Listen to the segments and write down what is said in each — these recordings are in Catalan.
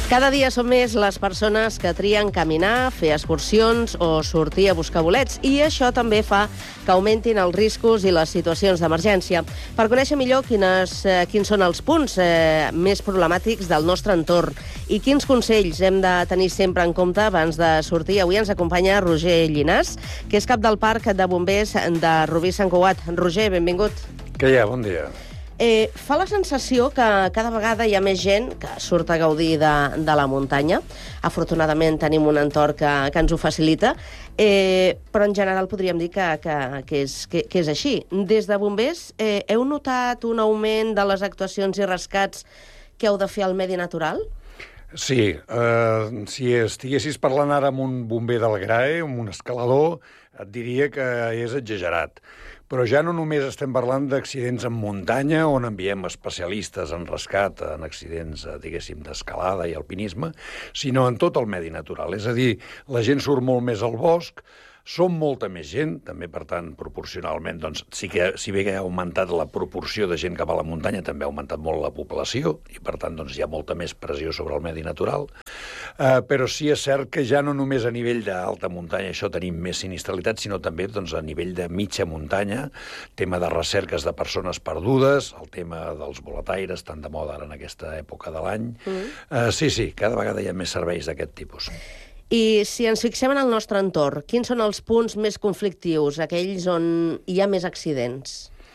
Cada dia són més les persones que trien caminar, fer excursions o sortir a buscar bolets, i això també fa que augmentin els riscos i les situacions d'emergència. Per conèixer millor quins són els punts més problemàtics del nostre entorn i quins consells hem de tenir sempre en compte abans de sortir, avui ens acompanya Roger Llinàs, que és cap del Parc de Bombers de Rubí Sant Cugat. Roger, benvingut. Què hi ha? Bon dia. Fa la sensació que cada vegada hi ha més gent que surt a gaudir de la muntanya. Afortunadament tenim un entorn que ens ho facilita, però en general podríem dir que és així. Des de Bombers, heu notat un augment de les actuacions i rescats que heu de fer al medi natural? Sí, si estiguessis parlant ara amb un bomber del GRAE, amb un escalador, et diria que és exagerat. Però ja no només estem parlant d'accidents en muntanya, on enviem especialistes en rescat, en accidents, diguéssim, d'escalada i alpinisme, sinó en tot el medi natural. És a dir, la gent surt molt més al bosc, som molta més gent, també, per tant, proporcionalment, doncs, si bé que ha augmentat la proporció de gent que va a la muntanya, també ha augmentat molt la població, i per tant, doncs, hi ha molta més pressió sobre el medi natural. Però sí és cert que ja no només a nivell d'alta muntanya això tenim més sinistralitat, sinó també doncs, a nivell de mitja muntanya, tema de recerques de persones perdudes, el tema dels boletaires, tan de moda ara en aquesta època de l'any. Sí, cada vegada hi ha més serveis d'aquest tipus. I si ens fixem en el nostre entorn, quins són els punts més conflictius, aquells on hi ha més accidents?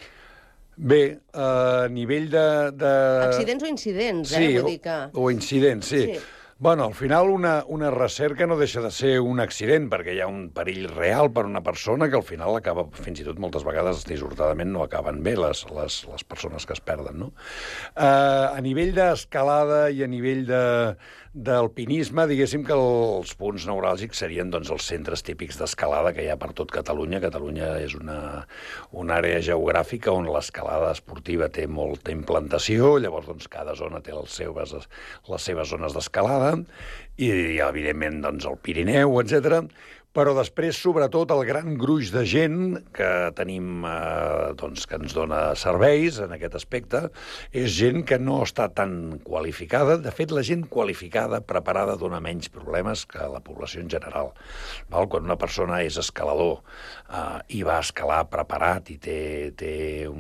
Bé, a nivell de... Accidents o incidents, sí, vull dir que... o incidents, sí. Bueno, al final una recerca no deixa de ser un accident, perquè hi ha un perill real per una persona que al final acaba, fins i tot moltes vegades, dissortadament no acaben bé les persones que es perden, no? A nivell d'escalada i a nivell d'alpinisme, diguéssim que els punts neuràlgics serien doncs, els centres típics d'escalada que hi ha per tot Catalunya. Catalunya és una àrea geogràfica on l'escalada esportiva té molta implantació, llavors doncs, cada zona té les seves zones d'escalada, i evidentment doncs, el Pirineu, etc. Però després, sobretot, el gran gruix de gent que tenim, doncs, que ens dona serveis en aquest aspecte, és gent que no està tan qualificada. De fet, la gent qualificada, preparada, dona menys problemes que la població en general. Quan una persona és escalador i va escalar preparat i té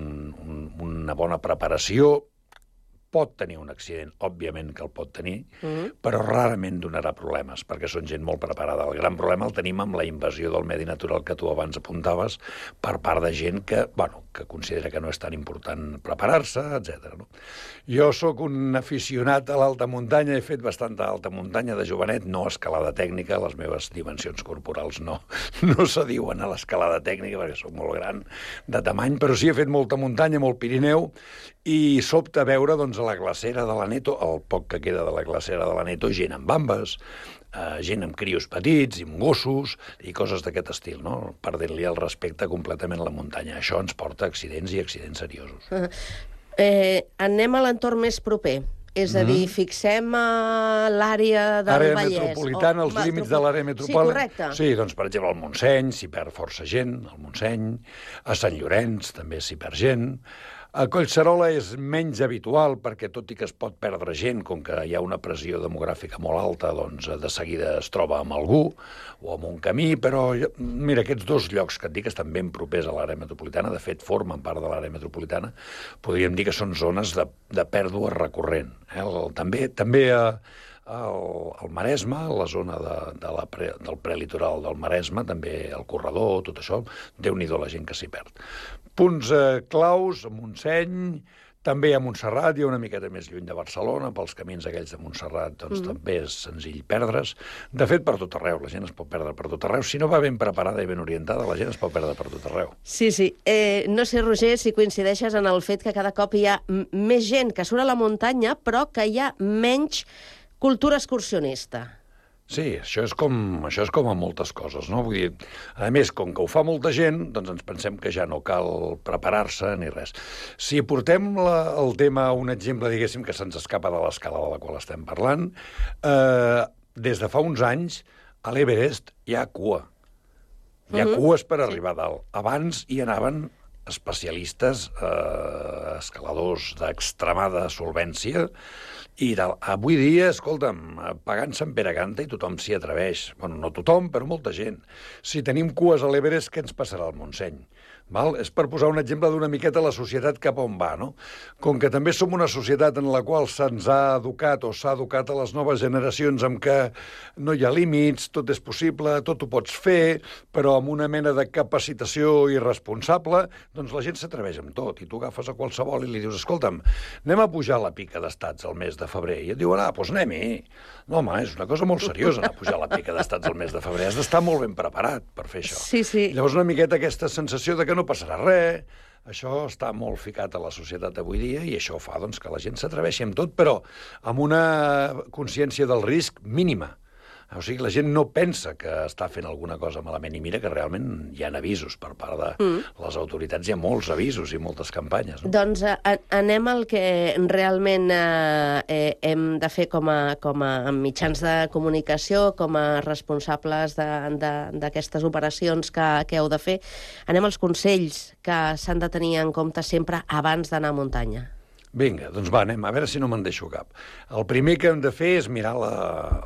una bona preparació, pot tenir un accident, òbviament que el pot tenir, però rarament donarà problemes, perquè són gent molt preparada. El gran problema el tenim amb la invasió del medi natural que tu abans apuntaves per part de gent que considera que no és tan important preparar-se, etc. No? Jo sóc un aficionat a l'alta muntanya, he fet bastanta alta muntanya de jovenet, no escalada tècnica, les meves dimensions corporals no s'adiuen a l'escalada tècnica, perquè soc molt gran de tamany, però sí he fet molta muntanya, molt Pirineu, i sobta veure doncs, a la glacera de l'Aneto, el poc que queda de la glacera de l'Aneto, gent amb bambes, gent amb crios petits, i amb gossos, i coses d'aquest estil, no? Perdent-li el respecte completament a la muntanya. Això ens porta a accidents i accidents seriosos. Anem a l'entorn més proper. És a dir, fixem l'àrea del Vallès. Àrea metropolitana, els límits de l'àrea metropolitana. Sí, correcte. Sí, doncs, per exemple, al Montseny s'hi perd força gent, al Montseny, a Sant Llorenç també s'hi perd gent. A Collserola és menys habitual perquè, tot i que es pot perdre gent, com que hi ha una pressió demogràfica molt alta, doncs de seguida es troba amb algú o amb un camí, però mira, aquests dos llocs que et dic estan ben propers a l'àrea metropolitana, de fet formen part de l'àrea metropolitana, podríem dir que són zones de pèrdua recurrent. També al Maresme, la zona del prelitoral del Maresme, també el corredor, tot això, Déu-n'hi-do la gent que s'hi perd. Punts claus, a Montseny, també a Montserrat, i una miqueta més lluny de Barcelona, pels camins aquells de Montserrat, doncs també és senzill perdre's. De fet, per tot arreu, la gent es pot perdre per tot arreu. Si no va ben preparada i ben orientada, la gent es pot perdre per tot arreu. Sí. No sé, Roger, si coincideixes en el fet que cada cop hi ha més gent que surt a la muntanya, però que hi ha menys cultura excursionista. Sí, això és com a moltes coses, no? Vull dir, a més, com que ho fa molta gent, doncs ens pensem que ja no cal preparar-se ni res. Si portem el tema a un exemple, diguéssim, que se'ns escapa de l'escala de la qual estem parlant, des de fa uns anys, a l'Everest hi ha cua. Hi ha cues per arribar a dalt. Abans hi anaven especialistes, escaladors d'extremada solvència, i avui dia, escolta'm, pagant Sant Pere canta i tothom s'hi atreveix. Bueno, no tothom, però molta gent. Si tenim cues a l'Everest, què ens passarà al Montseny? Val? És per posar un exemple d'una miqueta la societat cap on va, no? Com que també som una societat en la qual se'ns ha educat o s'ha educat a les noves generacions amb que no hi ha límits, tot és possible, tot ho pots fer, però amb una mena de capacitació irresponsable, doncs la gent s'atreveix amb tot. I tu agafes a qualsevol i li dius, escolta'm, anem a pujar la pica d'estats al mes de febrer. I et diuen, doncs anem-hi. No, home, és una cosa molt seriosa anar a pujar la pica d'estats al mes de febrer. Has d'estar molt ben preparat per fer això. Sí, sí. Llavors una miqueta aquesta sensació de que no passarà res, això està molt ficat a la societat avui dia i això fa doncs, que la gent s'atreveixi amb tot, però amb una consciència del risc mínima. O sigui, la gent no pensa que està fent alguna cosa malament i mira que realment hi ha avisos per part de les autoritats, hi ha molts avisos i moltes campanyes. No? Doncs anem al que realment hem de fer com a mitjans de comunicació, com a responsables d'aquestes operacions que heu de fer. Anem als consells que s'han de tenir en compte sempre abans d'anar a muntanya. Vinga, doncs va, anem, a veure si no me'n deixo cap. El primer que hem de fer és mirar